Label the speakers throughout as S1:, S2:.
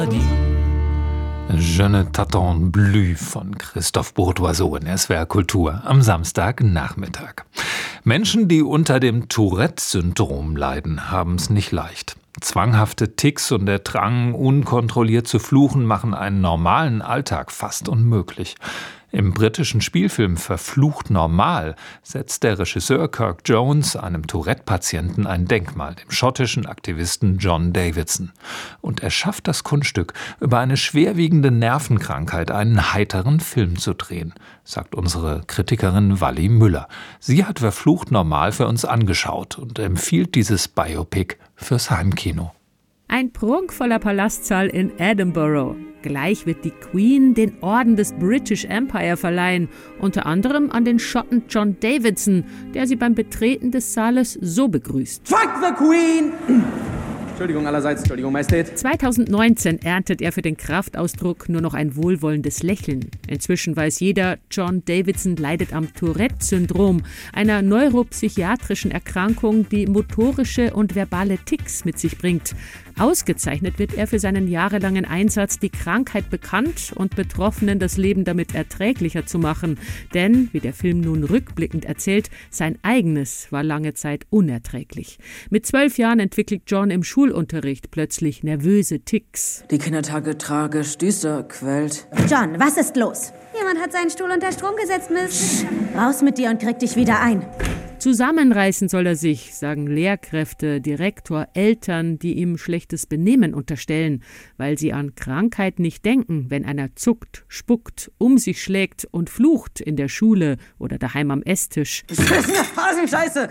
S1: Je ne t'attends plus von Christophe Bourdoiseau in SWR Kultur am Samstagnachmittag. Menschen, die unter dem Tourette-Syndrom leiden, haben es nicht leicht. Zwanghafte Tics und der Drang, unkontrolliert zu fluchen, machen einen normalen Alltag fast unmöglich. Im britischen Spielfilm Verflucht normal setzt der Regisseur Kirk Jones einem Tourette-Patienten ein Denkmal, dem schottischen Aktivisten John Davidson. Und er schafft das Kunststück, über eine schwerwiegende Nervenkrankheit einen heiteren Film zu drehen, sagt unsere Kritikerin Wally Müller. Sie hat Verflucht normal für uns angeschaut und empfiehlt dieses Biopic fürs Heimkino.
S2: Ein prunkvoller Palastsaal in Edinburgh. Gleich wird die Queen den Orden des British Empire verleihen, unter anderem an den Schotten John Davidson, der sie beim Betreten des Saales so begrüßt.
S3: Fuck the Queen! Entschuldigung allerseits, Entschuldigung, Majestät.
S2: 2019 erntet er für den Kraftausdruck nur noch ein wohlwollendes Lächeln. Inzwischen weiß jeder, John Davidson leidet am Tourette-Syndrom, einer neuropsychiatrischen Erkrankung, die motorische und verbale Tics mit sich bringt. Ausgezeichnet wird er für seinen jahrelangen Einsatz, die Krankheit bekannt und Betroffenen das Leben damit erträglicher zu machen. Denn, wie der Film nun rückblickend erzählt, sein eigenes war lange Zeit unerträglich. Mit 12 Jahren entwickelt John im Schulunterricht plötzlich nervöse Tics.
S4: Die Kindertage tragisch, düster, quält.
S5: John, was ist los?
S6: Jemand hat seinen Stuhl unter Strom gesetzt, Miss.
S5: Raus mit dir und krieg dich wieder ein.
S2: Zusammenreißen soll er sich, sagen Lehrkräfte, Direktor, Eltern, die ihm schlechtes Benehmen unterstellen, weil sie an Krankheit nicht denken, wenn einer zuckt, spuckt, um sich schlägt und flucht in der Schule oder daheim am Esstisch.
S4: Scheiße!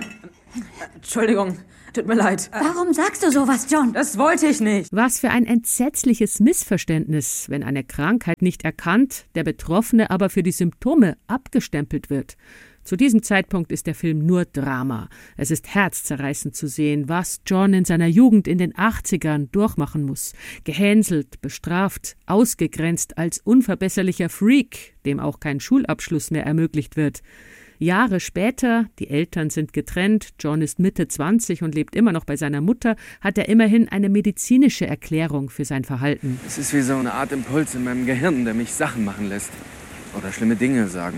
S4: Entschuldigung, tut mir leid.
S5: Warum sagst du sowas, John?
S4: Das wollte ich nicht.
S2: Was für ein entsetzliches Missverständnis, wenn eine Krankheit nicht erkannt, der Betroffene aber für die Symptome abgestempelt wird. Zu diesem Zeitpunkt ist der Film nur Drama. Es ist herzzerreißend zu sehen, was John in seiner Jugend in den 80ern durchmachen muss. Gehänselt, bestraft, ausgegrenzt als unverbesserlicher Freak, dem auch kein Schulabschluss mehr ermöglicht wird. Jahre später, die Eltern sind getrennt, John ist Mitte 20 und lebt immer noch bei seiner Mutter, hat er immerhin eine medizinische Erklärung für sein Verhalten.
S3: Es ist wie so eine Art Impuls in meinem Gehirn, der mich Sachen machen lässt. Oder schlimme Dinge sagen.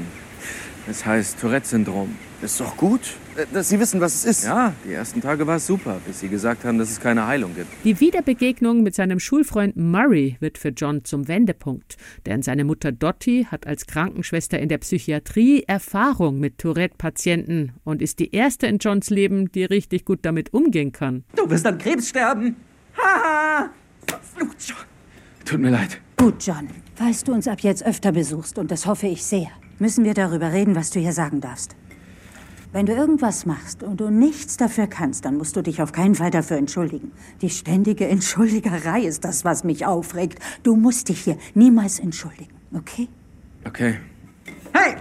S3: Es heißt Tourette-Syndrom. Ist doch gut, dass Sie wissen, was es ist. Ja, die ersten Tage war es super, bis Sie gesagt haben, dass es keine Heilung gibt.
S2: Die Wiederbegegnung mit seinem Schulfreund Murray wird für John zum Wendepunkt. Denn seine Mutter Dottie hat als Krankenschwester in der Psychiatrie Erfahrung mit Tourette-Patienten und ist die erste in Johns Leben, die richtig gut damit umgehen kann.
S4: Du wirst an Krebs sterben. Haha! Verflucht, John.
S3: Tut mir leid.
S5: Gut, John. Falls du uns ab jetzt öfter besuchst, und das hoffe ich sehr, müssen wir darüber reden, was du hier sagen darfst. Wenn du irgendwas machst und du nichts dafür kannst, dann musst du dich auf keinen Fall dafür entschuldigen. Die ständige Entschuldigerei ist das, was mich aufregt. Du musst dich hier niemals entschuldigen, okay?
S3: Okay.
S4: Hey!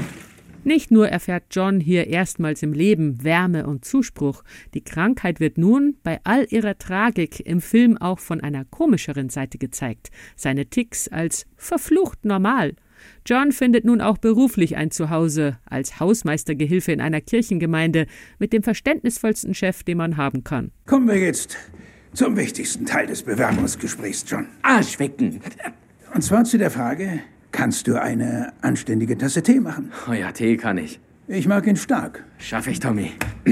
S2: Nicht nur erfährt John hier erstmals im Leben Wärme und Zuspruch, die Krankheit wird nun bei all ihrer Tragik im Film auch von einer komischeren Seite gezeigt. Seine Tics als verflucht normal. John findet nun auch beruflich ein Zuhause, als Hausmeistergehilfe in einer Kirchengemeinde, mit dem verständnisvollsten Chef, den man haben kann.
S7: Kommen wir jetzt zum wichtigsten Teil des Bewerbungsgesprächs, John.
S4: Arschwecken.
S7: Und zwar zu der Frage, kannst du eine anständige Tasse Tee machen?
S3: Oh ja, Tee kann ich.
S7: Ich mag ihn stark.
S3: Schaff ich, Tommy.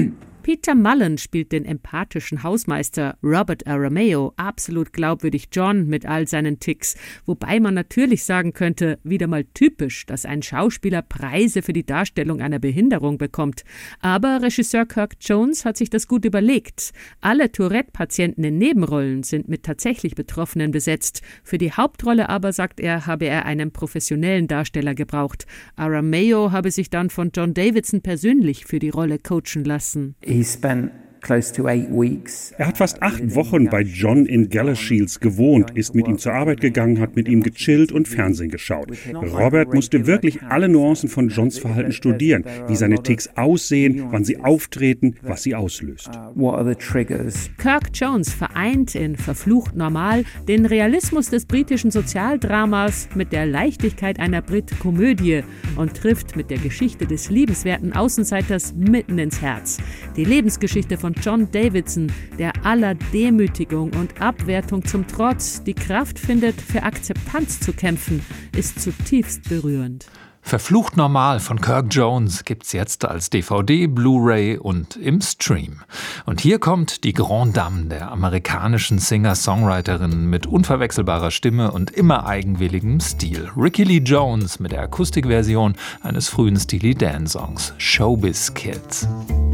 S2: Peter Mullen spielt den empathischen Hausmeister Robert Aramayo, absolut glaubwürdig John mit all seinen Tics. Wobei man natürlich sagen könnte, wieder mal typisch, dass ein Schauspieler Preise für die Darstellung einer Behinderung bekommt. Aber Regisseur Kirk Jones hat sich das gut überlegt. Alle Tourette-Patienten in Nebenrollen sind mit tatsächlich Betroffenen besetzt. Für die Hauptrolle aber, sagt er, habe er einen professionellen Darsteller gebraucht. Aramayo habe sich dann von John Davidson persönlich für die Rolle coachen lassen.
S8: Er hat fast 8 Wochen bei John in Galashiels gewohnt, ist mit ihm zur Arbeit gegangen, hat mit ihm gechillt und Fernsehen geschaut. Robert musste wirklich alle Nuancen von Johns Verhalten studieren, wie seine Tics aussehen, wann sie auftreten, was sie auslöst.
S2: Kirk Jones vereint in Verflucht normal den Realismus des britischen Sozialdramas mit der Leichtigkeit einer Brit-Komödie und trifft mit der Geschichte des liebenswerten Außenseiters mitten ins Herz. Die Lebensgeschichte von von John Davidson, der aller Demütigung und Abwertung zum Trotz die Kraft findet, für Akzeptanz zu kämpfen, ist zutiefst berührend.
S1: Verflucht normal von Kirk Jones gibt's jetzt als DVD, Blu-ray und im Stream. Und hier kommt die Grande Dame der amerikanischen Singer-Songwriterin mit unverwechselbarer Stimme und immer eigenwilligem Stil. Rickie Lee Jones mit der Akustikversion eines frühen Steely Dan-Songs, Showbiz Kids.